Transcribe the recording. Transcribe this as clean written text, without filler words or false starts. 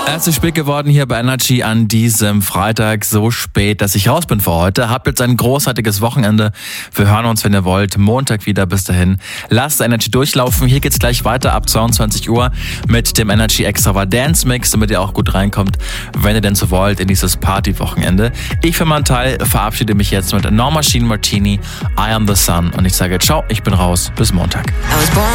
Es ist spät geworden hier bei Energy an diesem Freitag, so spät, dass ich raus bin für heute. Habt jetzt ein großartiges Wochenende. Wir hören uns, wenn ihr wollt, Montag wieder. Bis dahin, lasst Energy durchlaufen. Hier geht's gleich weiter ab 22 Uhr mit dem Energy Extravaganza Mix, damit ihr auch gut reinkommt, wenn ihr denn so wollt, in dieses Party-Wochenende. Ich für meinen Teil verabschiede mich jetzt mit Norma Jean Martini, I Am The Sun. Und ich sage ciao, ich bin raus. Bis Montag.